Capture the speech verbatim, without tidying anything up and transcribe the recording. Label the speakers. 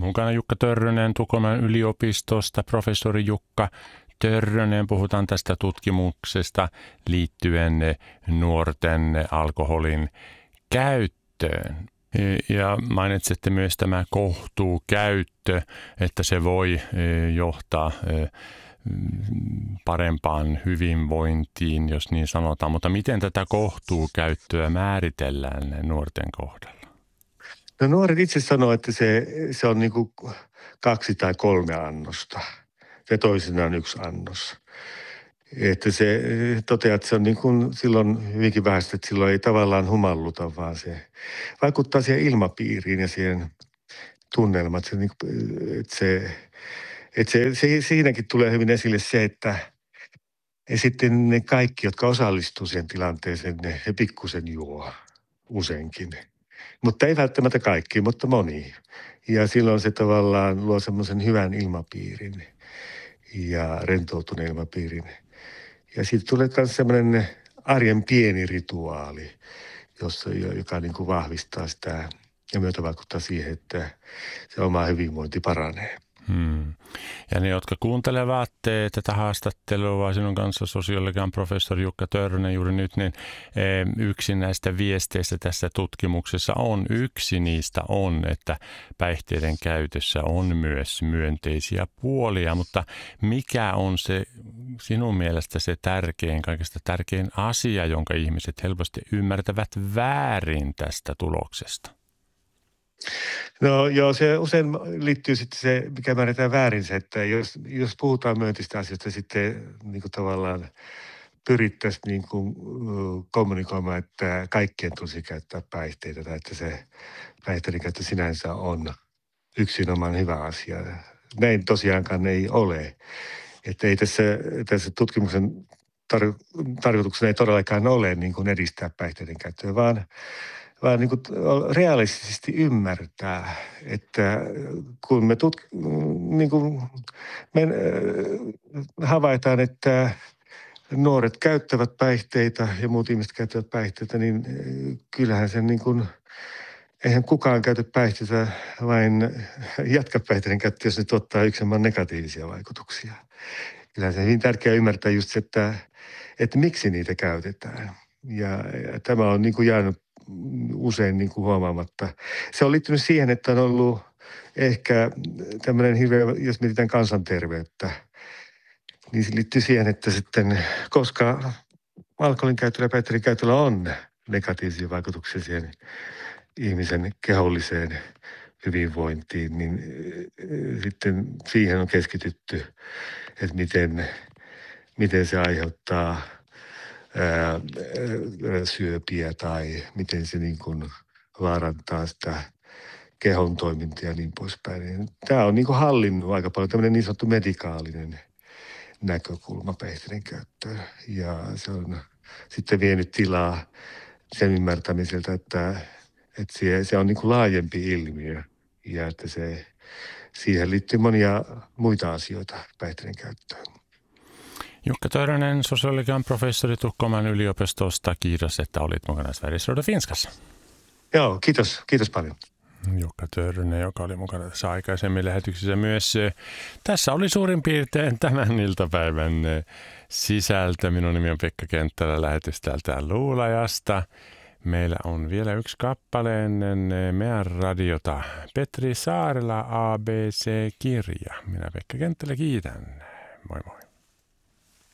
Speaker 1: mukana Jukka Törrönen Tukholman yliopistosta, professori Jukka Törrönen. Puhutaan tästä tutkimuksesta liittyen nuorten alkoholin käyttöön. Ja mainitsitte myös tämä kohtuukäyttö, että se voi johtaa parempaan hyvinvointiin, jos niin sanotaan. Mutta miten tätä kohtuukäyttöä määritellään nuorten kohdalla?
Speaker 2: No nuoret itse sanoo, että se, se on niin kuin kaksi tai kolme annosta. Se toisinaan yksi annos. Että se toteaa, että se on niin kuin silloin hyvinkin vähäistä, että silloin ei tavallaan humalluta, vaan se vaikuttaa siihen ilmapiiriin ja siihen tunnelmaan. Että se, että se, että se, se, siinäkin tulee hyvin esille se, että ja sitten ne kaikki, jotka osallistuu siihen tilanteeseen, ne, he pikkusen juo useinkin. Mutta ei välttämättä kaikki, mutta moni. Ja silloin se tavallaan luo semmoisen hyvän ilmapiirin ja rentoutuneen ilmapiirin. Ja siitä tulee myös semmoinen arjen pieni rituaali, jossa, joka niin kuin vahvistaa sitä ja myötä vaikuttaa siihen, että se oma hyvinvointi paranee.
Speaker 1: Hmm. Ja ne, jotka kuuntelevat tätä haastattelua sinun kanssa, sosiologian professori Jukka Törrönen juuri nyt, niin yksi näistä viesteistä tässä tutkimuksessa on, yksi niistä on, että päihteiden käytössä on myös myönteisiä puolia, mutta mikä on se sinun mielestä se tärkein, kaikista tärkein asia, jonka ihmiset helposti ymmärtävät väärin tästä tuloksesta?
Speaker 2: No joo, se usein liittyy sitten se, mikä määritään väärin se, että jos, jos puhutaan myönteistä asioista, sitten niin kuin tavallaan pyrittäisiin niin kuin kommunikoimaan, että kaikkien tulisi käyttää päihteitä tai että se päihteiden käyttö sinänsä on yksinomaan hyvä asia. Näin tosiaankaan ei ole. Että ei tässä, tässä tutkimuksen tar- tarkoituksena ei todellakaan ole niin kuin edistää päihteiden käyttöä, vaan vaan niin kuin realistisesti ymmärtää, että kun me, tutk- niin kuin me havaitaan, että nuoret käyttävät päihteitä ja muut ihmiset käyttävät päihteitä, niin kyllähän sen niin kuin, eihän kukaan käytä päihteitä, vain jatka päihteiden käyttöä, jos ne tuottaa yksilöön negatiivisia vaikutuksia. Kyllähän se on hyvin tärkeää ymmärtää just se, että, että miksi niitä käytetään. Ja, ja tämä on niin kuin jäänyt usein niin kuin huomaamatta. Se on liittynyt siihen, että on ollut ehkä tämmöinen hirveä, jos mietitään kansanterveyttä, niin se liittyy siihen, että sitten, koska alkoholin käytöllä ja päihteiden käytöllä on negatiivisia vaikutuksia siihen ihmisen keholliseen hyvinvointiin, niin sitten siihen on keskitytty, että miten, miten se aiheuttaa Ää, syöpiä tai miten se niin kuin vaarantaa sitä kehon toimintaa ja niin poispäin. Tämä on niin kuin hallinnut aika paljon tämmöinen niin sanottu medikaalinen näkökulma päihteiden käyttöön. Ja se on sitten vienyt tilaa sen ymmärtämiseltä, että, että se, se on niin kuin laajempi ilmiö ja että se, siihen liittyy monia muita asioita päihteiden käyttöön.
Speaker 1: Jukka Törrönen, sosiologian professori Tukholman yliopistosta. Kiitos, että olit mukana Sveriges Radio Finskassa.
Speaker 2: Joo, kiitos. Kiitos paljon.
Speaker 1: Jukka Törrönen, joka oli mukana tässä aikaisemmin lähetyksessä myös. Tässä oli suurin piirtein tämän iltapäivän sisältö. Minun nimi on Pekka Kenttälä, lähetys täältä Luulajasta. Meillä on vielä yksi kappale ennen meidän radiota. Petri Saarela, A B C-kirja. Minä Pekka Kenttälä kiitän. Moi moi.